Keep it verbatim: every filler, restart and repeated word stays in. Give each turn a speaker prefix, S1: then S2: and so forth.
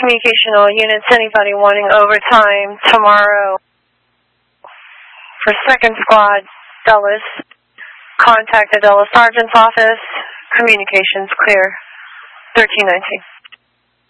S1: communication all units, anybody wanting overtime tomorrow for second squad, Dulles, contact the Dulles Sergeant's office, communications clear, thirteen nineteen.